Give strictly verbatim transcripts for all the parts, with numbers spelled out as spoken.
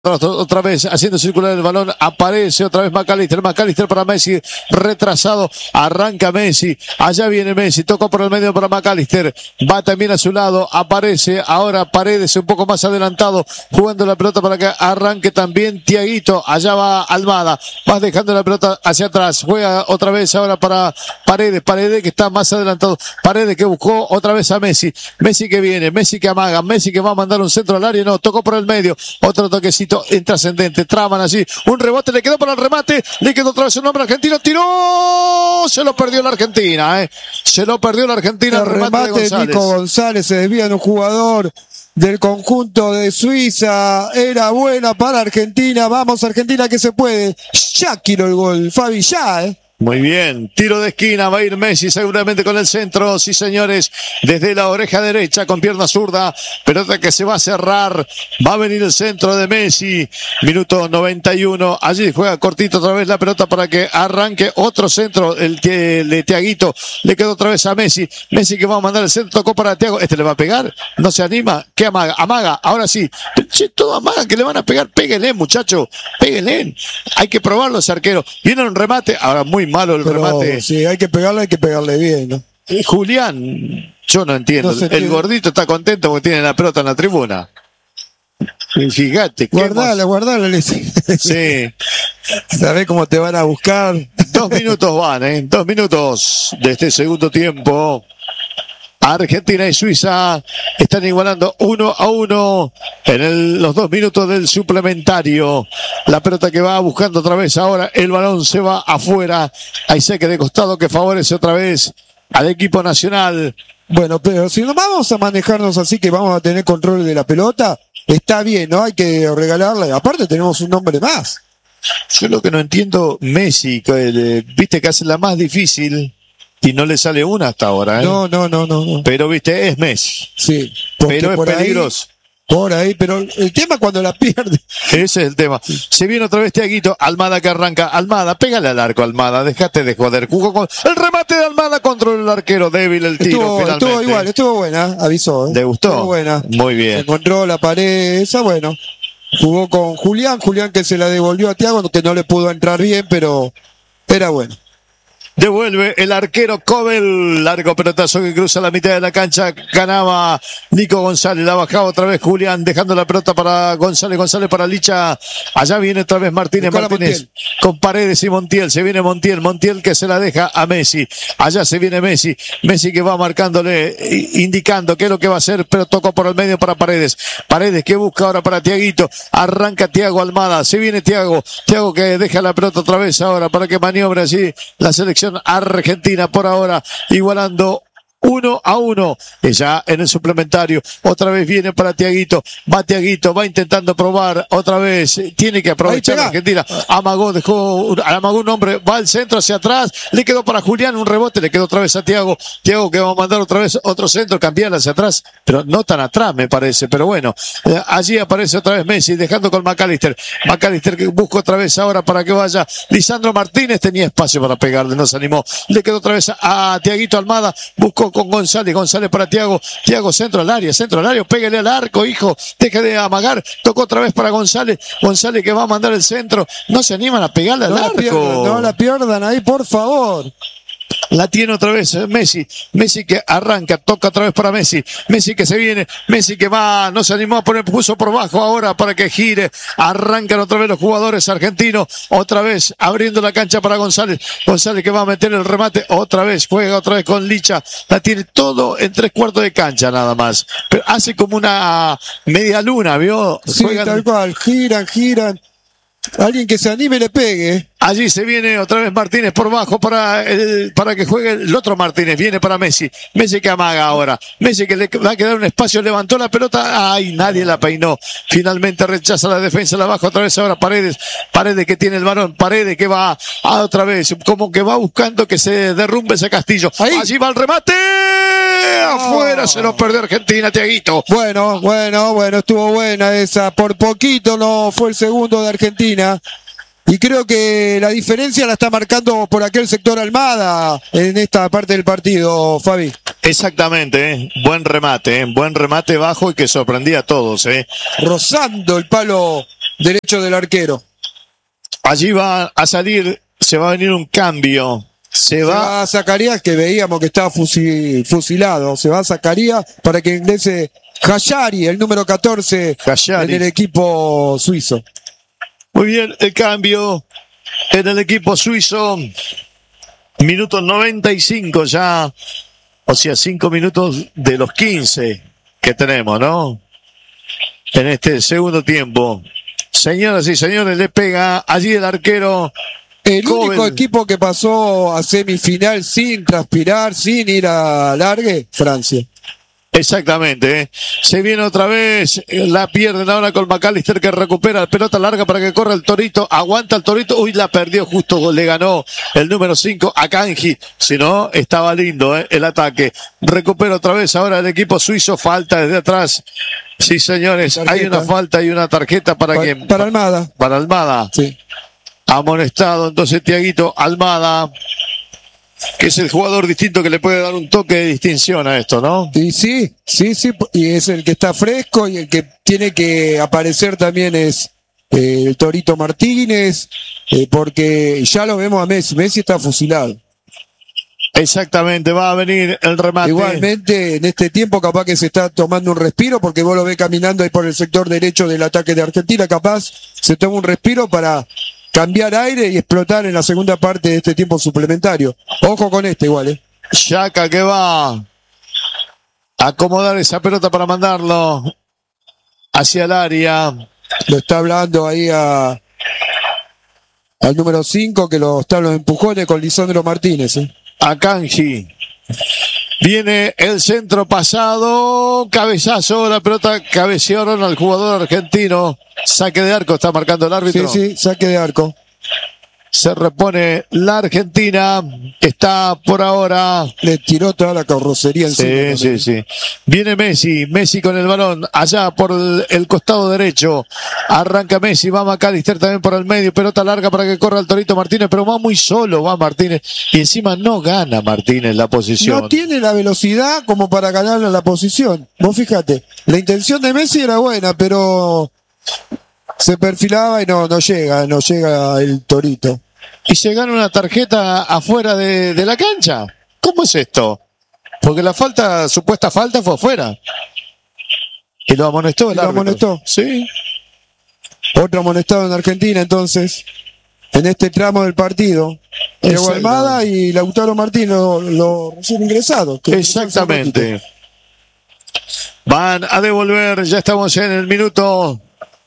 Otra vez haciendo circular el balón, aparece otra vez McAllister, McAllister para Messi, retrasado, arranca Messi, allá viene Messi, tocó por el medio para McAllister, va también a su lado, aparece ahora Paredes un poco más adelantado, jugando la pelota para que arranque también Tiaguito, allá va Almada, va dejando la pelota hacia atrás, juega otra vez ahora para Paredes, Paredes que está más adelantado, Paredes que buscó otra vez a Messi, Messi que viene, Messi que amaga, Messi que va a mandar un centro al área, no, tocó por el medio, otro toquecito intrascendente, traman allí, un rebote, le quedó para el remate, le quedó otra vez un hombre argentino, tiró, se lo perdió la Argentina, eh. se lo perdió la Argentina, el, el remate, remate de González. Nico González se desvía en un jugador del conjunto de Suiza, era buena para Argentina, vamos Argentina que se puede, ya quiero el gol, Fabi, ya, eh. Muy bien, tiro de esquina, va a ir Messi seguramente con el centro, sí señores, desde la oreja derecha con pierna zurda, pelota que se va a cerrar, va a venir el centro de Messi, minuto noventa y uno, allí juega cortito otra vez la pelota para que arranque otro centro, el que de Tiaguito, le quedó otra vez a Messi, Messi que va a mandar el centro, tocó para Tiago, este le va a pegar, no se anima, ¿qué amaga? Amaga, ahora sí, che, todo amaga que le van a pegar, péguenle muchacho, péguenle, hay que probarlo ese arquero, viene un remate, ahora muy malo el Pero, remate. Sí, hay que pegarle, hay que pegarle bien, ¿no? Y Julián, yo no entiendo. No el entiende. Gordito está contento porque tiene la pelota en la tribuna. Fíjate. Guardala, guardala. Sí. ¿Sabés cómo te van a buscar? Dos minutos van, ¿eh? Dos minutos de este segundo tiempo. Argentina y Suiza están igualando uno a uno en el, los dos minutos del suplementario. La pelota que va buscando otra vez ahora, el balón se va afuera. Hay saque de costado que favorece otra vez al equipo nacional. Bueno, pero si no vamos a manejarnos así que vamos a tener control de la pelota, está bien, ¿no? Hay que regalarla. Aparte tenemos un hombre más. Yo lo que no entiendo, Messi, que, viste que hace la más difícil. Y no le sale una hasta ahora, ¿eh? No, no, no, no. no. Pero, viste, es Messi. Sí. Pero es peligroso. Ahí, por ahí, pero el tema cuando la pierde. Ese es el tema. Sí. Se viene otra vez Tiaguito. Almada que arranca. Almada, pégale al arco, Almada. Dejate de joder. Jugó con el remate de Almada contra el arquero. Débil el tiro, estuvo, finalmente. Estuvo igual, estuvo buena, avisó. ¿eh? ¿Le gustó? Estuvo buena. Muy bien. Encontró la pared esa, bueno. Jugó con Julián. Julián que se la devolvió a Tiago, que no le pudo entrar bien, pero era bueno. Devuelve el arquero Cobel, largo pelotazo que cruza la mitad de la cancha, ganaba Nico González, la bajaba otra vez Julián, dejando la pelota para González, González para Licha, allá viene otra vez Martínez, Nicola Martínez, Montiel. Con Paredes y Montiel, se viene Montiel, Montiel que se la deja a Messi, allá se viene Messi, Messi que va marcándole, indicando qué es lo que va a hacer, pero tocó por el medio para Paredes, Paredes que busca ahora para Tiaguito, arranca Tiago Almada, se viene Tiago, Tiago que deja la pelota otra vez ahora para que maniobre allí la selección Argentina por ahora, igualando uno a uno, ya en el suplementario, otra vez viene para Tiaguito, va Tiaguito, va intentando probar, otra vez, tiene que aprovechar la Argentina, amagó, dejó, amagó un hombre, va al centro hacia atrás, le quedó para Julián un rebote, le quedó otra vez a Tiago, Tiago que va a mandar otra vez otro centro, cambiar hacia atrás, pero no tan atrás me parece, pero bueno, eh, allí aparece otra vez Messi, dejando con McAllister, McAllister que busca otra vez ahora para que vaya, Lisandro Martínez tenía espacio para pegarle, no se animó, le quedó otra vez a, a Tiaguito Almada, buscó con González, González para Tiago, Tiago centro al área, centro al área, pégale al arco, hijo, deje de amagar, tocó otra vez para González, González que va a mandar el centro, no se animan a pegarle al no arco. La pierdan, no la pierdan ahí, por favor. La tiene otra vez Messi, Messi que arranca, toca otra vez para Messi, Messi que se viene, Messi que va, no se animó a poner, puso por bajo ahora para que gire, arrancan otra vez los jugadores argentinos, otra vez abriendo la cancha para González, González que va a meter el remate, otra vez, juega otra vez con Licha, la tiene todo en tres cuartos de cancha nada más, pero hace como una media luna, ¿vio? Sí, juegan... tal cual, giran, giran. Alguien que se anime y le pegue. Allí se viene otra vez Martínez por bajo para el, para que juegue el otro Martínez. Viene para Messi. Messi que amaga ahora. Messi que le va a quedar un espacio. Levantó la pelota. Ay, nadie la peinó. Finalmente rechaza la defensa. La baja otra vez ahora Paredes. Paredes que tiene el balón. Paredes que va a otra vez. Como que va buscando que se derrumbe ese castillo. Ahí. Allí va el remate. Afuera, oh. Se lo perdió Argentina, Tiaguito. Bueno, bueno, bueno, estuvo buena esa. Por poquito no fue el segundo de Argentina. Y creo que la diferencia la está marcando por aquel sector Almada en esta parte del partido, Fabi. Exactamente, ¿eh? Buen remate, ¿eh? Buen remate bajo y que sorprendía a todos, ¿eh? Rozando el palo derecho del arquero. Allí va a salir, se va a venir un cambio. Se, Se va, va a Zacarías, que veíamos que estaba fusi- fusilado. Se va a Zacarías para que ingrese Hayari, el número catorce Hayari. en el equipo suizo. Muy bien, el cambio en el equipo suizo. Minuto noventa y cinco ya. O sea, cinco minutos de los quince que tenemos, ¿no? En este segundo tiempo. Señoras y señores, le pega allí el arquero. El Cobel. único equipo que pasó a semifinal sin transpirar, sin ir a largue, Francia. Exactamente, ¿eh? Se viene otra vez, la pierden ahora con McAllister que recupera la pelota larga para que corra el Torito, aguanta el Torito, uy, la perdió justo, le ganó el número cinco a Kanji, si no, estaba lindo, ¿eh? El ataque, recupera otra vez ahora el equipo suizo, falta desde atrás, sí señores, Tarjeta. hay una falta y una tarjeta para Pa- que... para Almada. Para Almada, Sí. amonestado entonces Tiaguito Almada, que es el jugador distinto que le puede dar un toque de distinción a esto, ¿no? Y sí, sí, sí, y es el que está fresco y el que tiene que aparecer también es eh, el Torito Martínez, eh, porque ya lo vemos a Messi, Messi está fusilado. Exactamente, va a venir el remate. Igualmente, en este tiempo capaz que se está tomando un respiro, porque vos lo ves caminando ahí por el sector derecho del ataque de Argentina, capaz se toma un respiro para cambiar aire y explotar en la segunda parte de este tiempo suplementario. Ojo con este igual, ¿eh? Xhaka que va a acomodar esa pelota para mandarlo hacia el área. Lo está hablando ahí a al número cinco, que lo están los empujones con Lisandro Martínez, ¿eh? A Kanji. Viene el centro pasado, cabezazo, la pelota cabecearon al jugador argentino. Saque de arco, está marcando el árbitro. Sí, sí, saque de arco. Se repone la Argentina, está por ahora. Le tiró toda la carrocería encima. Sí, sí, sí. Viene Messi, Messi con el balón, allá por el, el costado derecho. Arranca Messi, va McAllister también por el medio, pelota larga para que corra el Torito Martínez, pero va muy solo, va Martínez. Y encima no gana Martínez la posición. No tiene la velocidad como para ganar la posición. Vos fíjate, la intención de Messi era buena, pero se perfilaba y no, no llega, no llega el Torito. Y se gana una tarjeta afuera de, de la cancha. ¿Cómo es esto? Porque la falta, supuesta falta fue afuera. Y lo amonestó el Y lo árbitro. amonestó. Sí. Otro amonestado en Argentina, entonces, en este tramo del partido. Diego Exacto. Almada y Lautaro Martín, los lo recién ingresados. que ingresaron hace un ratito. Exactamente. Van a devolver, ya estamos en el minuto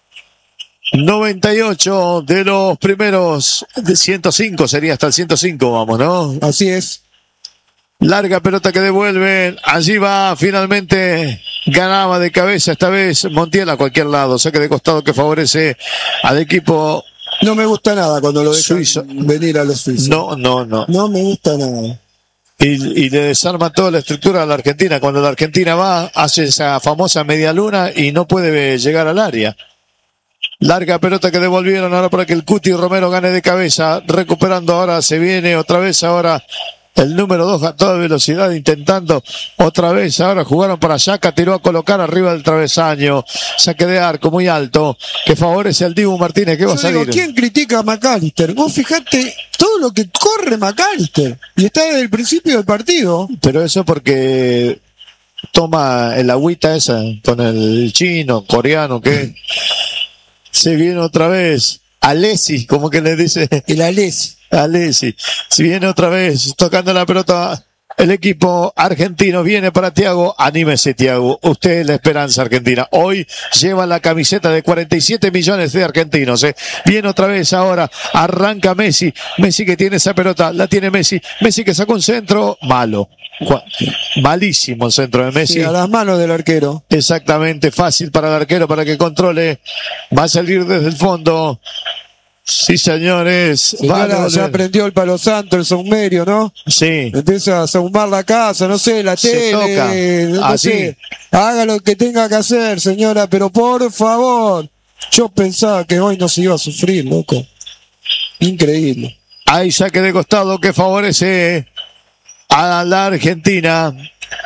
noventa y ocho de los primeros de ciento cinco, sería hasta el ciento cinco, vamos, ¿no? Así es. Larga pelota que devuelven, allí va finalmente, ganaba de cabeza esta vez Montiel a cualquier lado, saque de costado que favorece al equipo. No me gusta nada cuando lo dejan Suizo. venir a los suizos. No, no, no. No me gusta nada. Y, y le desarma toda la estructura a la Argentina. Cuando la Argentina va, hace esa famosa media luna y no puede llegar al área. Larga pelota que devolvieron ahora para que el Cuti Romero gane de cabeza. Recuperando ahora, se viene otra vez ahora el número dos a toda velocidad, intentando otra vez. Ahora jugaron para Xhaka, tiró a colocar arriba del travesaño. Saque de arco muy alto que favorece al Dibu Martínez. ¿Qué va a Yo salir? digo, ¿quién critica a McAllister? Vos fijate todo lo que corre McAllister. Y está desde el principio del partido. Pero eso porque toma el agüita esa con el chino, coreano, que se viene otra vez. Alessi, como que le dice El Alessi. Alessi. Si viene otra vez tocando la pelota el equipo argentino, viene para Thiago. Anímese, Thiago. Usted es la esperanza argentina. Hoy lleva la camiseta de cuarenta y siete millones de argentinos. ¿eh? Viene otra vez ahora. Arranca Messi. Messi que tiene esa pelota. La tiene Messi. Messi que sacó un centro malo. Malísimo el centro de Messi. Sí, a las manos del arquero. Exactamente, fácil para el arquero para que controle. Va a salir desde el fondo. Sí, señores. Va a Señora, ya devolver. aprendió el palo santo, el saumerio, ¿no? Sí. Empieza a saumar la casa, no sé, la Se tele, toca. no Así. sé. Haga lo que tenga que hacer, señora, pero por favor. Yo pensaba que hoy no se iba a sufrir, loco. Increíble. Hay saque de costado que favorece a la Argentina.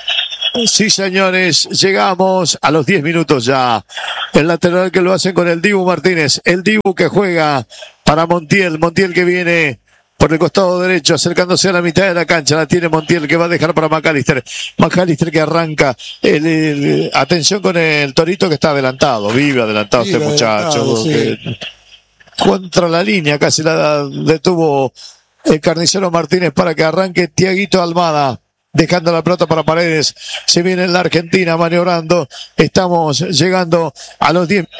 Sí, señores, llegamos a los diez minutos ya. El lateral que lo hacen con el Dibu Martínez. El Dibu que juega para Montiel. Montiel que viene por el costado derecho, acercándose a la mitad de la cancha. La tiene Montiel, que va a dejar para McAllister. McAllister que arranca. El, el, atención con el Torito, que está adelantado. Vive adelantado vive este muchacho. Sí. Que, contra la línea casi la detuvo el Carnicero Martínez para que arranque Tiaguito Almada, dejando la pelota para Paredes. Se viene la Argentina maniobrando. Estamos llegando a los diez.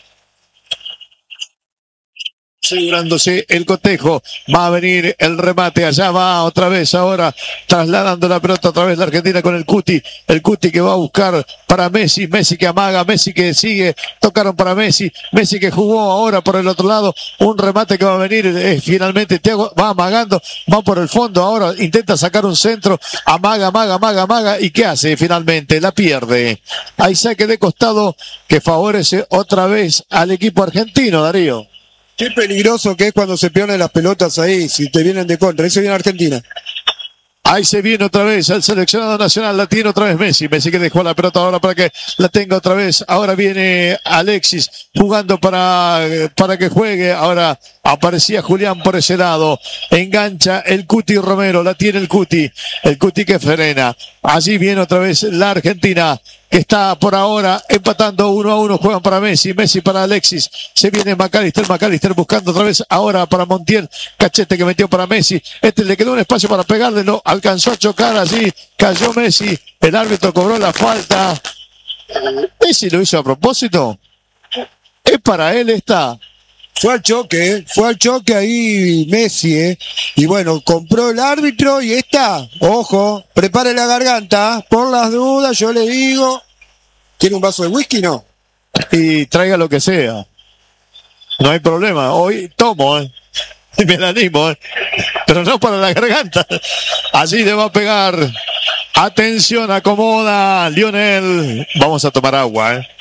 Asegurándose el cotejo, va a venir el remate, allá va otra vez ahora, trasladando la pelota otra vez la Argentina con el Cuti, el Cuti que va a buscar para Messi, Messi que amaga, Messi que sigue, tocaron para Messi, Messi que jugó ahora por el otro lado, un remate que va a venir, eh, finalmente Thiago va amagando, va por el fondo ahora, intenta sacar un centro, amaga, amaga, amaga, amaga, y ¿qué hace finalmente? La pierde. Hay saque de costado que favorece otra vez al equipo argentino, Darío. Qué peligroso que es cuando se pierden las pelotas ahí, si te vienen de contra. Ahí se viene Argentina. Ahí se viene otra vez el seleccionado nacional, la tiene otra vez Messi. Messi que dejó la pelota ahora para que la tenga otra vez. Ahora viene Alexis jugando para, para que juegue. Ahora aparecía Julián por ese lado. Engancha el Cuti Romero, la tiene el Cuti. El Cuti que frena. Allí viene otra vez la Argentina, que está por ahora empatando uno a uno, juegan para Messi, Messi para Alexis, se viene McAllister, McAllister buscando otra vez ahora para Montiel, Cachete que metió para Messi, este le quedó un espacio para pegarle, no alcanzó a chocar allí, cayó Messi, el árbitro cobró la falta. Messi lo hizo a propósito, es para él esta. Fue al choque, fue al choque ahí Messi, ¿eh? Y bueno, compró el árbitro y está, ojo, prepare la garganta, por las dudas, yo le digo, ¿quiere un vaso de whisky? No. Y traiga lo que sea, no hay problema, hoy tomo, ¿eh? Y me la animo, ¿eh? Pero no para la garganta, así le va a pegar, atención, acomoda, Lionel, vamos a tomar agua, ¿eh?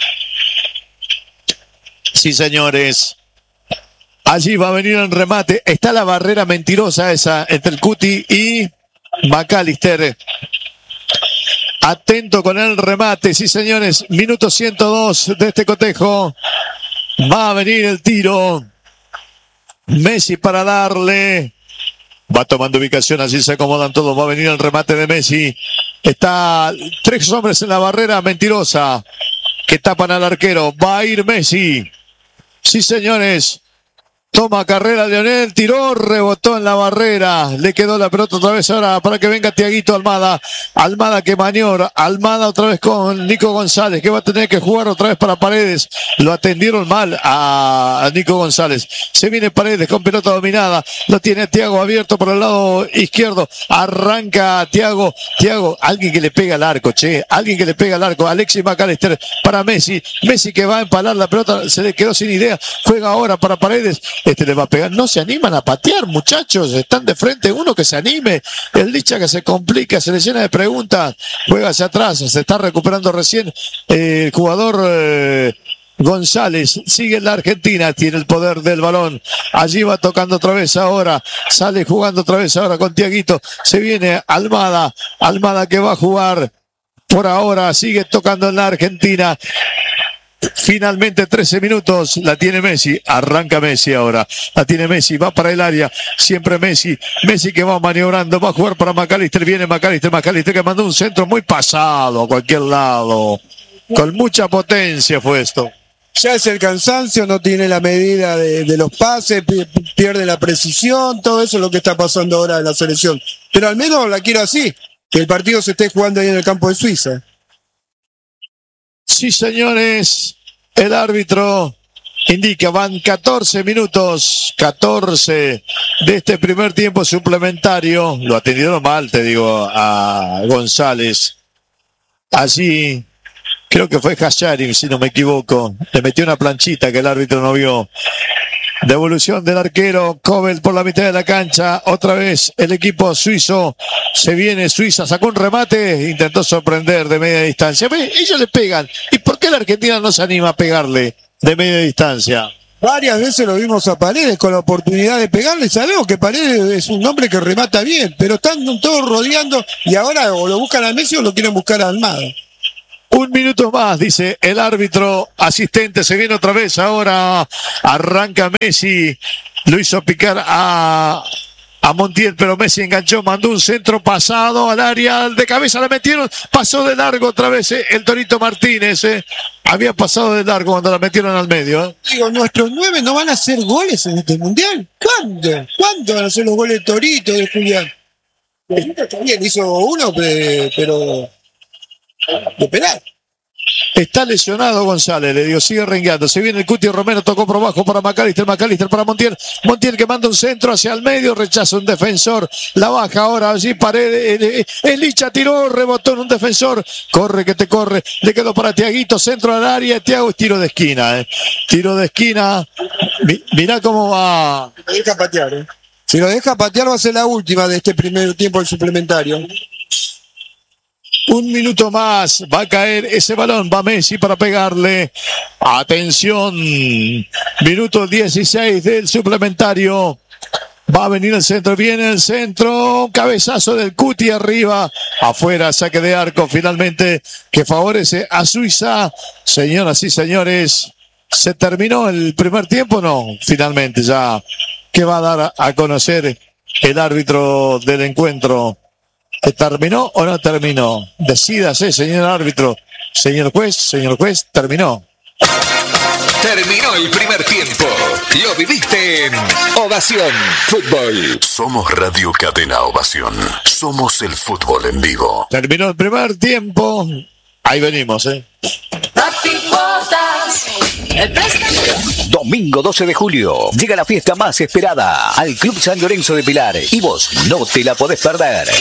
Sí, señores. Allí va a venir el remate. Está la barrera mentirosa esa entre el Cuti y McAllister. Atento con el remate. Sí, señores. Minuto ciento dos de este cotejo. Va a venir el tiro. Messi para darle. Va tomando ubicación. Allí se acomodan todos. Va a venir el remate de Messi. Está tres hombres en la barrera mentirosa que tapan al arquero. Va a ir Messi. Sí, señores. Toma carrera Lionel, tiró, rebotó en la barrera, le quedó la pelota otra vez ahora para que venga Tiaguito Almada, Almada que maniobra, Almada otra vez con Nico González, que va a tener que jugar otra vez para Paredes, lo atendieron mal a, a Nico González, se viene Paredes con pelota dominada, lo tiene Thiago abierto por el lado izquierdo, arranca Thiago, Thiago, alguien que le pega al arco, che, alguien que le pega al arco, Alexis McAllister para Messi, Messi que va a empalar la pelota, se le quedó sin idea, juega ahora para Paredes, este le va a pegar, no se animan a patear, muchachos, están de frente, uno que se anime, el Licha que se complica, se le llena de preguntas, juega hacia atrás, se está recuperando recién eh, el jugador eh, González, sigue la Argentina, tiene el poder del balón, allí va tocando otra vez ahora, sale jugando otra vez ahora con Tiaguito, se viene Almada, Almada que va a jugar por ahora, sigue tocando en la Argentina. Finalmente trece minutos, la tiene Messi, arranca Messi ahora, la tiene Messi, va para el área, siempre Messi, Messi que va maniobrando, va a jugar para McAllister, viene McAllister, McAllister que mandó un centro muy pasado a cualquier lado, con mucha potencia fue esto. Ya es el cansancio, no tiene la medida de, de los pases, pierde la precisión, todo eso es lo que está pasando ahora en la selección, pero al menos la quiero así, que el partido se esté jugando ahí en el campo de Suiza. Sí, señores, el árbitro indica, van catorce minutos, catorce de este primer tiempo suplementario. Lo atendieron mal, te digo, a González. Allí, creo que fue Hasharim, si no me equivoco. Le metió una planchita que el árbitro no vio. Devolución del arquero, Kobel por la mitad de la cancha, otra vez el equipo suizo, se viene Suiza, sacó un remate, intentó sorprender de media distancia, ellos le pegan, ¿y por qué la Argentina no se anima a pegarle de media distancia? Varias veces lo vimos a Paredes con la oportunidad de pegarle. Sabemos que Paredes es un hombre que remata bien, pero están todos rodeando y ahora o lo buscan a Messi o lo quieren buscar a Almada. Un minuto más, dice el árbitro asistente. Se viene otra vez ahora. Arranca Messi. Lo hizo picar a... a Montiel, pero Messi enganchó, mandó un centro pasado al área, de cabeza la metieron, pasó de largo otra vez eh, el Torito Martínez, eh. había pasado de largo cuando la metieron al medio. Eh. Digo, nuestros nueve no van a hacer goles en este mundial. ¿Cuándo? ¿Cuándo van a hacer los goles de Torito, de Julián? También hizo uno, pero de penal. Está lesionado González, le digo, sigue rengueando. Se viene el Cuti Romero, tocó por abajo para McAllister, McAllister para Montiel. Montiel que manda un centro hacia el medio, rechaza un defensor. La baja ahora allí, Paredes. El Licha tiró, rebotó en un defensor. Corre que te corre. Le quedó para Tiaguito, centro al área. Tiago es tiro de esquina. Eh. Tiro de esquina. Mi, mirá cómo va. Lo deja patear, eh. Si lo deja patear va a ser la última de este primer tiempo del suplementario. Un minuto más, va a caer ese balón, va Messi para pegarle. Atención, minuto dieciséis del suplementario. Va a venir el centro, viene el centro, cabezazo del Cuti arriba, afuera, saque de arco finalmente que favorece a Suiza. Señoras y señores, ¿se terminó el primer tiempo? No, finalmente ya. ¿Qué va a dar a conocer el árbitro del encuentro? ¿Que terminó o no terminó? Decídase, señor árbitro. Señor juez, señor juez, terminó. Terminó el primer tiempo. Lo viviste en Ovación Fútbol. Somos Radio Cadena Ovación. Somos el fútbol en vivo. Terminó el primer tiempo. Ahí venimos, ¿eh? El préstamo. Domingo doce de julio. Llega la fiesta más esperada al Club San Lorenzo de Pilar. Y vos no te la podés perder.